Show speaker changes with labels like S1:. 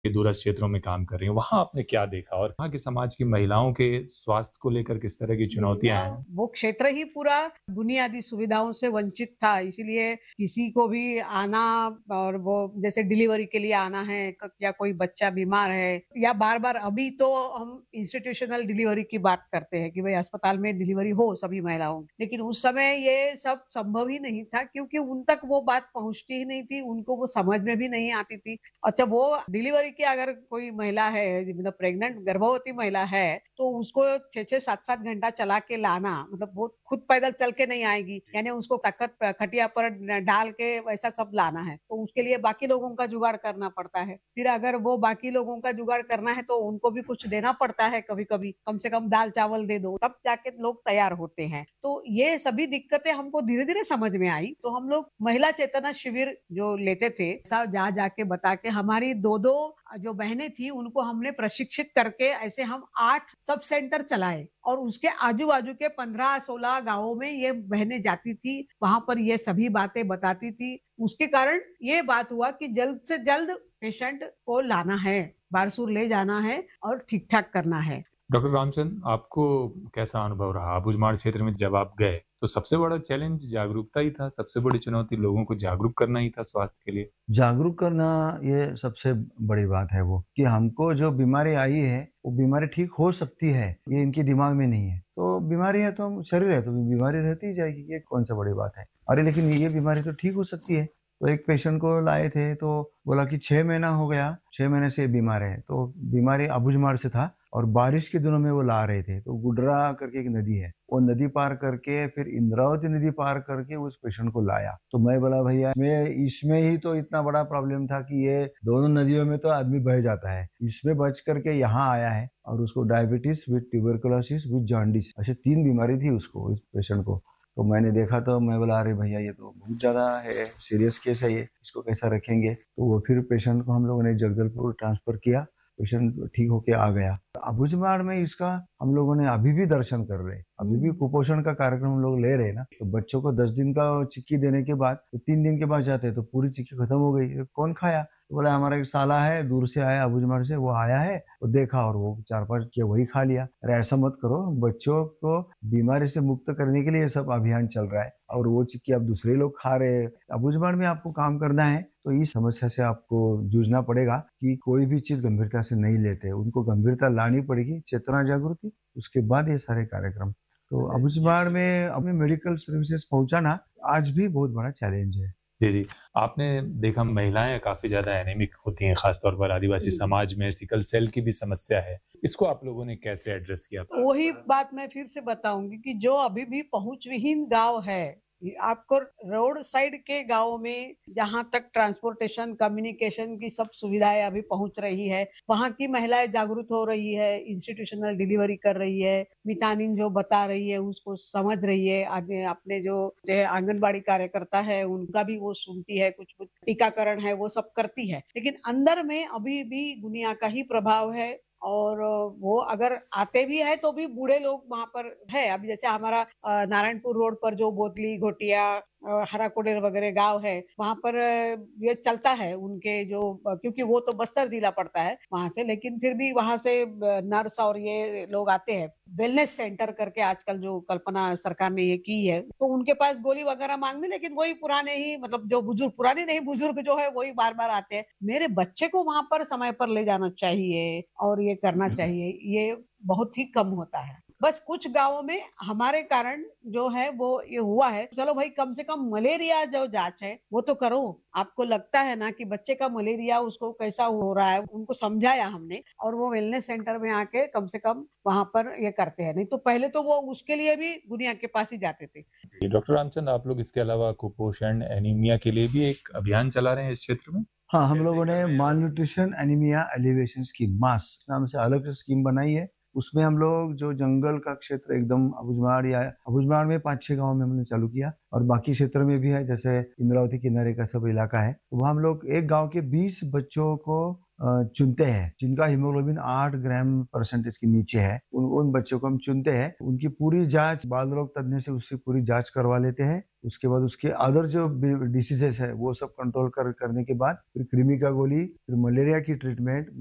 S1: के दूरस्थ क्षेत्रों में काम कर रही हैं, वहाँ आपने क्या देखा और वहाँ के समाज की महिलाओं के स्वास्थ्य को लेकर किस तरह की चुनौतियाँ हैं?
S2: वो क्षेत्र ही पूरा बुनियादी सुविधाओं से वंचित था, इसीलिए किसी को भी आना और वो जैसे डिलीवरी के लिए आना है या कोई बच्चा बीमार है या बार-बार अभी तो हम इंस्टीट्यूशनल डिलीवरी की बात करते हैं कि भाई अस्पताल में डिलीवरी हो सभी महिलाओं की। लेकिन उस समय ये सब संभव ही नहीं था क्योंकि उन तक वो बात पहुँचती ही नहीं थी, उनको वो समझ में भी नहीं आती थी। अच्छा वो डिलीवरी की अगर कोई महिला है मतलब प्रेग्नेंट गर्भवती महिला है, तो उसको 6-6 7-7 घंटा चला के लाना मतलब वो खुद पैदल चल के नहीं आएगी, यानी उसको तख्त प खटिया पर डाल के वैसा सब लाना है, तो उसके लिए बाकी लोगों का जुगाड़ करना पड़ता है। फिर अगर वो बाकी लोगों का जुगाड़ करना है तो उनको भी कुछ देना पड़ता है कभी-कभी, कम से कम दाल-चावल दे दो, तब जाके लोग तैयार होते हैं। तो ये सभी दिक्कतें हमको धीरे-धीरे समझ में आई, तो हम लोग महिला चेतना शिविर जो लेते थे, सब जा-जा के बता के हमारी 2-2 जो बहनें थी उनको हमने प्रशिक्षित करके ऐसे हम 8 सब सेंटर चलाए और उसके आजू-बाजू के 15-16 गाँवों में ये बहनें जाती थी, वहाँ पर ये सभी बातें बताती थी। उसके कारण ये बात हुआ कि जल्द से जल्द पेशेंट को लाना है, बारसूर ले जाना है और ठीक-ठाक करना है।
S1: डॉक्टर रामचंद्र, आपको कैसा अनुभव रहा? अबुझमाड़ क्षेत्र में जब आप गए, तो सबसे बड़ा चैलेंज जागरूकता ही था, सबसे बड़ी चुनौती लोगों को जागरूक करना ही था स्वास्थ्य के लिए?
S3: जागरूक करना ये सबसे बड़ी बात है वो, कि हमको जो बीमारी आई है, वो बीमारी ठीक हो सकती है, ये इनके दिमाग में नहीं है। तो बीमारी है तो शरीर है तो बीमारी रहती ही जाएगी, ये कौन-सा बड़ी बात है। अरे लेकिन ये बीमारी तो ठीक हो सकती है। तो एक पेशेंट को लाए थे तो बोला कि 6 महीना हो गया, 6 महीने से ये बीमार है। तो बीमारी अबुझमाड़ से था और बारिश के दिनों में वो ला रहे थे। तो गुडरा करके एक नदी है, वो नदी पार करके फिर इंद्रावती नदी पार करके उस पेशेंट को लाया। तो मैं बोला भैया मैं इसमें ही तो इतना बड़ा प्रॉब्लम था कि ये दोनों नदियों में तो आदमी बह जाता है, इसमें बच करके यहाँ आया है और उसको diabetes with tuberculosis with jaundice ऐसे 3 बीमारी थी उसको, इस पेशेंट को। तो मैंने देखा तो मैं बोला अरे भैया ये तो बहुत ज़्यादा है, सीरियस केस है ये, इसको कैसा रखेंगे? तो वो फिर पेशेंट को हम लोगों ने जगदलपुर ट्रांसफ़र किया, पेशेंट ठीक होके आ गया। अबुझमाड़ में इसका हम लोगों ने अभी भी दर्शन कर रहे हैं, अभी भी कुपोषण का कार्यक्रम हम लोग ले रहे हैं ना, तो बच्चों को 10 दिन का चिक्की देने के बाद तो 3 दिन के बाद जाते हैं तो पूरी चिक्की खत्म हो गई, ये कौन खाया? तो बोला हमारा एक साला है, दूर से आया अबुझमाड़ से, वो आया है, वो देखा और वो 4-5 किया वही खा लिया। अरे ऐसा मत करो, बच्चों को बीमारी से मुक्त करने के लिए ये सब अभियान चल रहा है और वो चिक्की अब दूसरे लोग खा रहे हैं। अबुझमाड़ में आपको काम करना है तो इस समस्या से आपको जूझना पड़ेगा कि कोई भी चीज़ गंभीरता से नहीं लेते, उनको गंभीरता लानी पड़ेगी, चेतना जागृति, उसके बाद ये सारे कार्यक्रम। तो अबुझमाड़ में अपने मेडिकल सर्विसेज पहुँचाना आज भी बहुत बड़ा चैलेंज है।
S1: जी, जी। आपने देखा महिलाएँ काफ़ी ज़्यादा एनीमिक होती हैं, ख़ास तौर पर आदिवासी
S2: हुँ।
S1: समाज में सिकल सेल की भी समस्या है। इसको आप लोगों ने कैसे एड्रेस किया?
S2: वही बात मैं फिर से बताऊँगी कि जो अभी भी पहुँच विहीन गाँव है, ये आपको रोड साइड के गाँव में जहाँ तक ट्रांसपोर्टेशन, कम्युनिकेशन की सब सुविधाएँ अभी पहुँच रही है, वहाँ की महिलाएँ जागरूक हो रही है, इंस्टीट्यूशनल डिलीवरी कर रही है, मितानिन जो बता रही है उसको समझ रही है, आगे अपने जो है आंगनबाड़ी कार्यकर्ता है उनका भी वो सुनती है, कुछ-कुछ टीकाकरण है वो सब करती है। लेकिन अंदर में अभी भी दुनिया का ही प्रभाव है और वो अगर आते भी हैं तो भी बूढ़े लोग वहाँ पर है। अभी जैसे हमारा नारायणपुर रोड पर जो बोतली, घोटिया हराकोडेर वगैरह गाँव है, वहाँ पर ये चलता है उनके जो क्योंकि वो तो बस्तर जिला पड़ता है वहाँ से, लेकिन फिर भी वहाँ से नर्स और ये लोग आते हैं। वेलनेस सेंटर करके आजकल जो कल्पना सरकार ने ये की है, तो उनके पास गोली वगैरह माँगने लेकिन वही पुराने ही मतलब जो बुजुर्ग पुराने नहीं बुजुर्ग जो है वही बार-बार आते हैं। मेरे बच्चे को वहाँ पर समय पर ले जाना चाहिए और ये करना चाहिए, ये बहुत ही कम होता है। बस कुछ गाँवों में हमारे कारण जो है वो ये हुआ है, चलो भाई कम से कम मलेरिया जो जाँच है, वो तो करो। आपको लगता है ना कि बच्चे का मलेरिया उसको कैसा हो रहा है, उनको समझाया हमने और वो वेलनेस सेंटर में आके कम से कम वहाँ पर ये करते हैं। नहीं तो पहले तो वो उसके लिए भी दुनिया के पास ही जाते थे।
S1: जी, डॉक्टर रामचंद्र, आप लोग इसके अलावा कुपोषण, एनीमिया के लिए भी एक अभियान चला रहे हैं इस क्षेत्र में?
S3: हाँ, हम
S1: कैसे
S3: लोगों
S1: कर
S3: ने
S1: रहे हैं और
S3: मालन्यूट्रिशन एनीमिया एलिवेशन स्कीम मास नाम से अलग से स्कीम बनाई है। उसमें हम लोग जो जंगल का क्षेत्र एकदम अबुझमाड़ या अबुझमाड़ में 5-6 गाँव में हमने चालू किया और बाकी क्षेत्र में भी है जैसे इंद्रावती किनारे का सब इलाका है। तो वहाँ हम लोग एक गाँव के 20 बच्चों को चुनते हैं जिनका हीमोग्लोबिन 8 ग्राम परसेंटेज के नीचे है, उन बच्चों को हम चुनते हैं। उनकी पूरी जांच बाल रोग तज्ञ से उसकी पूरी जांच करवा लेते हैं। उसके बाद उसके अदर जो डिसीजेस है वो सब कंट्रोल करने के बाद फिर कृमि का गोली, फिर मलेरिया की ट्रीटमेंट,